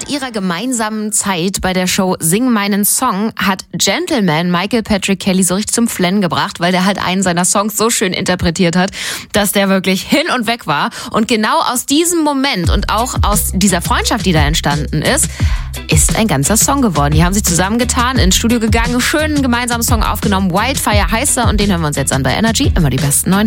ihrer gemeinsamen Zeit bei der Show Sing meinen Song hat Gentleman Michael Patrick Kelly so richtig zum Flennen gebracht, weil der halt einen seiner Songs so schön interpretiert hat, dass der wirklich hin und weg war. Und genau aus diesem Moment und auch aus dieser Freundschaft, die da entstanden ist ein ganzer Song geworden. Die haben sich zusammengetan, ins Studio gegangen, schönen gemeinsamen Song aufgenommen. Wildfire heißt er und den hören wir uns jetzt an bei Energy. Immer die besten neuen